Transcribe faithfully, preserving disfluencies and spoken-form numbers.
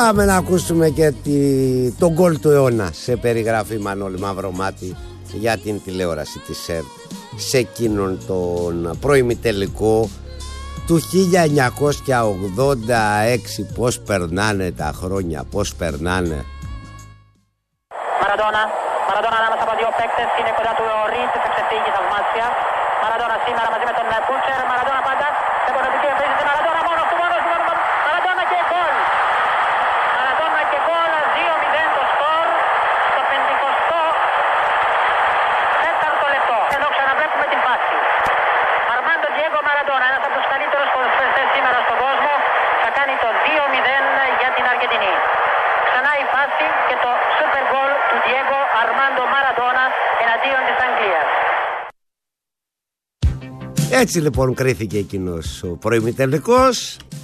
Πάμε να ακούσουμε και τη... τον γκολ του αιώνα σε περιγραφή Μανώλη Μαυρομάτη για την τηλεόραση της ΕΡΤ σε εκείνον τον προημιτελικό του χίλια εννιακόσια ογδόντα έξι. Πώς περνάνε τα χρόνια, πώς περνάνε. Μαραντόνα, Μαραντόνα ανάμεσα από δύο παίκτες, είναι κοντά του ο Ριτ, θα ξεφύγει θαυμάσια. Μαραντόνα σήμερα μαζί με τον Πούτσερ, Μαραντόνα πάντα, σε πονοτική επίθεση, Μαραντόνα μόνος του, μόνος του, Μαραντόνα και γκολ. Μαραντόνα και γκολ, δύο μηδέν το σκορ, στο πενηκοστό τέταρτο λεπτό. Εδώ ξαναβλέπουμε την φάση. Αρμάντο Διέγκο Μαραντόνα, ένας από τους καλύτερους ποδοσφαιριστές σήμερα στον κόσμο, θα κάνει το δύο μηδέν για την Αργεντινή. Ξανά η φάση και το super goal του Diego Armando Maradona εναντίον της Αγγλίας. Έτσι λοιπόν κρίθηκε εκείνος ο προημιτελικός